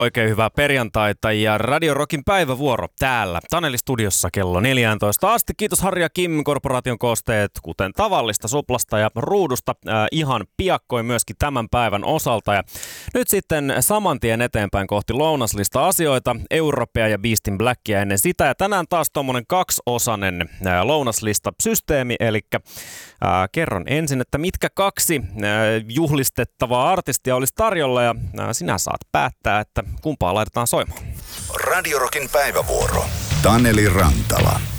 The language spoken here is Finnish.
Oikein hyvää perjantaita ja Radio Rockin päivävuoro täällä Taneli-studiossa kello 14 asti. Kiitos Harri ja Kim, korporaation koosteet, kuten tavallista Suplasta ja Ruudusta ihan piakkoin myöskin tämän päivän osalta. Ja nyt sitten saman tien eteenpäin kohti lounaslista asioita, Europea ja Beast in Blackia ennen sitä. Ja tänään taas tuommoinen kaksiosainen lounaslista-systeemi, eli kerron ensin, että mitkä kaksi juhlistettavaa artistia olisi tarjolla ja sinä saat päättää, että kumpaa laitetaan soimaan. Radio Rockin päivävuoro. Taneli Rantala.